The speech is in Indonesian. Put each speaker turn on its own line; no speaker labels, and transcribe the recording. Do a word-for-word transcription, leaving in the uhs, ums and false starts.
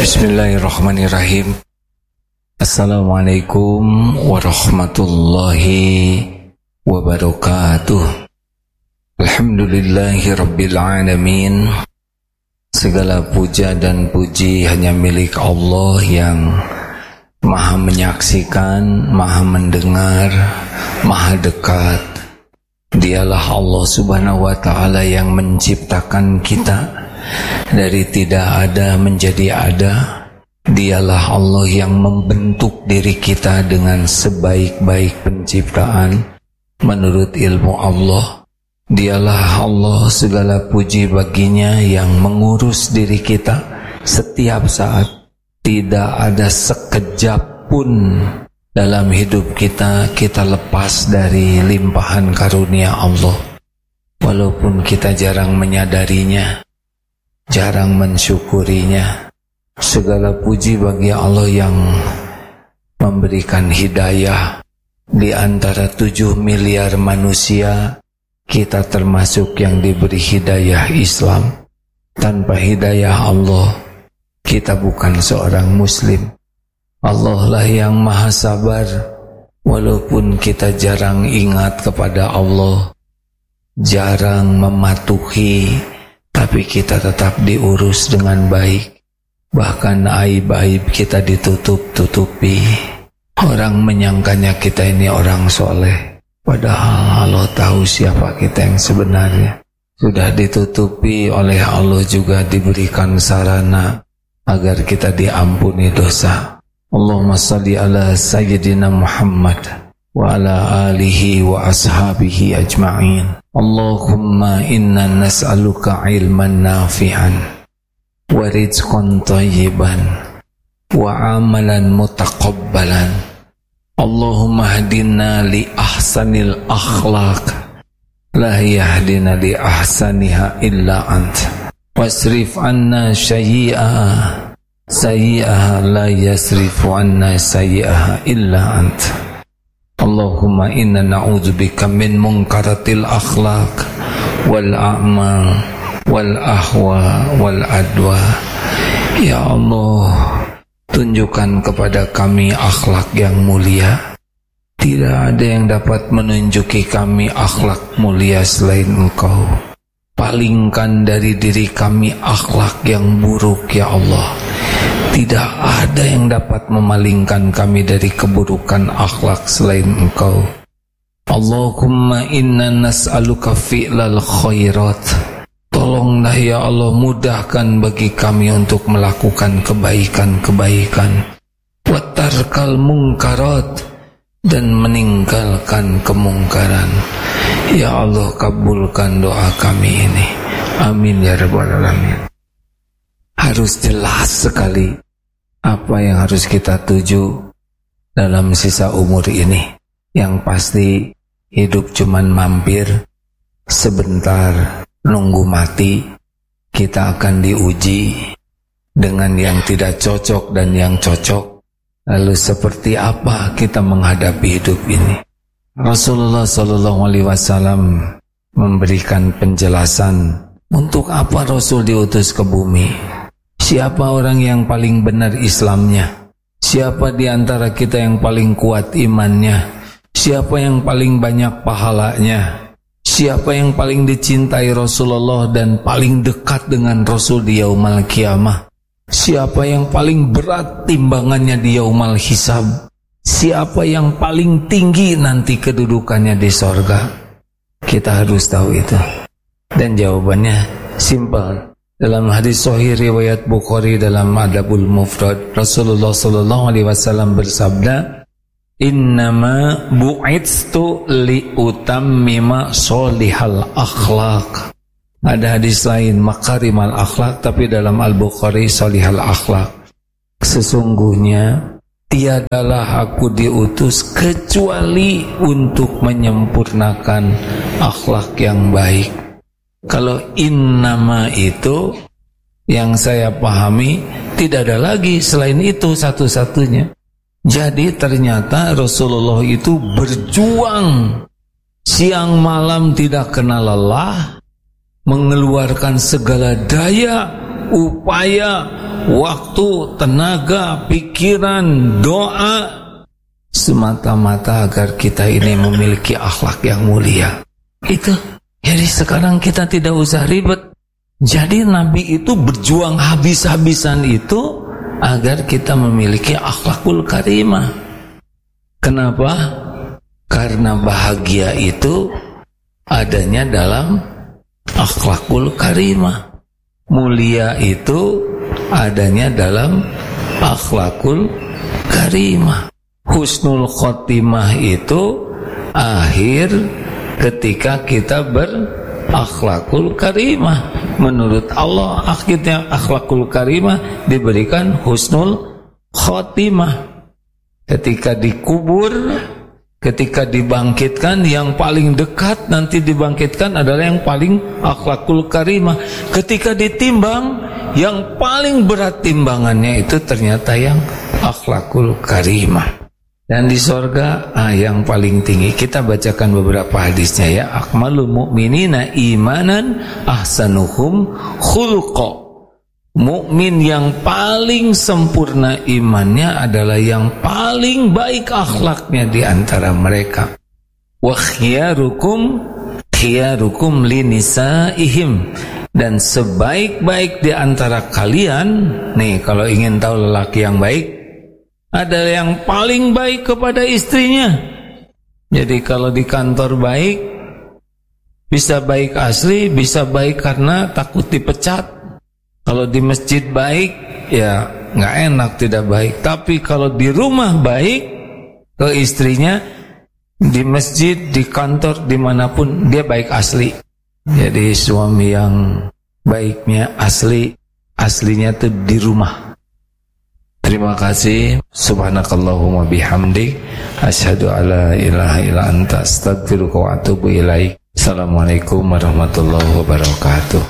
Bismillahirrahmanirrahim. Assalamualaikum warahmatullahi wabarakatuh. Alhamdulillahi rabbil alamin. Segala puja dan puji hanya milik Allah yang maha menyaksikan, maha mendengar, maha dekat. Dialah Allah subhanahu wa ta'ala yang menciptakan kita dari tidak ada menjadi ada. Dialah Allah yang membentuk diri kita dengan sebaik-baik penciptaan menurut ilmu Allah. Dialah Allah, segala puji baginya yang mengurus diri kita setiap saat. Tidak ada sekejap pun dalam hidup kita kita lepas dari limpahan karunia Allah. Walaupun kita jarang menyadarinya, jarang mensyukurinya. Segala puji bagi Allah yang memberikan hidayah. Di antara tujuh miliar manusia, kita termasuk yang diberi hidayah Islam. Tanpa hidayah Allah, kita bukan seorang muslim. Allah lah yang maha sabar. Walaupun kita jarang ingat kepada Allah, jarang mematuhi, tapi kita tetap diurus dengan baik. Bahkan aib-aib kita ditutup-tutupi. Orang menyangkanya kita ini orang soleh, padahal Allah tahu siapa kita yang sebenarnya. Sudah ditutupi oleh Allah, juga diberikan sarana agar kita diampuni dosa. Allahumma salli ala Sayyidina Muhammad wa ala alihi wa ashabihi ajma'in. Allahumma inna nas'aluka ilman nafi'an wa rizqan tayyiban wa amalan mutaqabbalan. Allahumma hadina li ahsanil akhlaq la yahdina li ahsaniha illa ant wasrif anna sayyi'aha sayyi'aha la yasrifu anna sayyi'aha illa ant. Allahumma inna na'udzubika min munkaratil akhlaq wal a'mal wal ahwa wal adwa. Ya Allah, tunjukkan kepada kami akhlak yang mulia. Tidak ada yang dapat menunjuki kami akhlak mulia selain Engkau. Palingkan dari diri kami akhlak yang buruk, ya Allah. Tidak ada yang dapat memalingkan kami dari keburukan akhlak selain Engkau. Allahumma inna nas'aluka fi'lal khairat. Tolonglah ya Allah, mudahkan bagi kami untuk melakukan kebaikan-kebaikan. Wa tarkal munkarat, dan meninggalkan kemungkaran. Ya Allah, kabulkan doa kami ini. Amin ya rabbal alamin. Harus jelas sekali apa yang harus kita tuju dalam sisa umur ini. Yang pasti hidup cuman mampir sebentar, nunggu mati. Kita akan diuji dengan yang tidak cocok dan yang cocok. Lalu seperti apa kita menghadapi hidup ini? Rasulullah sallallahu alaihi wasallam memberikan penjelasan untuk apa Rasul diutus ke bumi. Siapa orang yang paling benar Islamnya? Siapa di antara kita yang paling kuat imannya? Siapa yang paling banyak pahalanya? Siapa yang paling dicintai Rasulullah dan paling dekat dengan Rasul di yaumul qiyamah? Siapa yang paling berat timbangannya di yaumul hisab? Siapa yang paling tinggi nanti kedudukannya di sorga? Kita harus tahu itu. Dan jawabannya simpel. Dalam hadis sahih riwayat Bukhari dalam Adabul Mufrad, Rasulullah sallallahu alaihi wasallam bersabda, "Innama bu'itstu li utammima sholihal akhlaq." Ada hadis lain makarimal akhlak, tapi dalam Al-Bukhari sholihal akhlak. Sesungguhnya tiadalah aku diutus kecuali untuk menyempurnakan akhlak yang baik. Kalau innama itu yang saya pahami, tidak ada lagi selain itu satu-satunya. Jadi ternyata Rasulullah itu berjuang siang malam tidak kenal lelah, mengeluarkan segala daya, upaya waktu, tenaga, pikiran, doa, semata-mata agar kita ini memiliki akhlak yang mulia. Itu. Jadi sekarang kita tidak usah ribet. Jadi Nabi itu berjuang habis-habisan itu agar kita memiliki akhlakul karimah. Kenapa? Karena bahagia itu adanya dalam akhlakul karimah. Mulia itu adanya dalam akhlakul karimah. Husnul khotimah itu akhir ketika kita berakhlakul karimah. Menurut Allah akhirnya akhlakul karimah diberikan husnul khotimah. Ketika dikubur, ketika dibangkitkan, yang paling dekat nanti dibangkitkan adalah yang paling akhlakul karimah. Ketika ditimbang, yang paling berat timbangannya itu ternyata yang akhlakul karimah. Dan di sorga ah, yang paling tinggi. Kita bacakan beberapa hadisnya ya. Akmalul mu'minina imanan ahsanuhum khuluqa. Mukmin yang paling sempurna imannya adalah yang paling baik akhlaknya di antara mereka. Wa khiyarukum khiyarukum linisaihim. Dan sebaik-baik di antara kalian, nih kalau ingin tahu lelaki yang baik, adalah yang paling baik kepada istrinya. Jadi kalau di kantor baik, bisa baik asli, bisa baik karena takut dipecat. Kalau di masjid baik, ya nggak enak tidak baik. Tapi kalau di rumah baik ke istrinya, di masjid, di kantor, dimanapun dia baik asli. Jadi suami yang baiknya asli, aslinya tuh di rumah. Terima kasih. Subhanakallahumma bihamdik, asyhadu alla ilaha illa anta, astaghfiruka wa atubu ilaik. Assalamualaikum warahmatullahi wabarakatuh.